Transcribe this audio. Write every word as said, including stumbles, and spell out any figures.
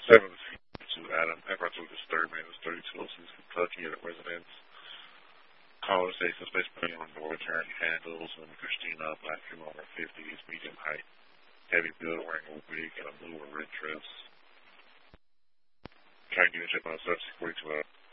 seven to Adam. After I took this third man, it's thirty-two oh six Kentucky at a residence. Caller says suspect playing on door turn handles and Christina, black female over fifties, medium height, heavy build, wearing a wig and a blue or red dress. Trying to check my subject forty-two hours.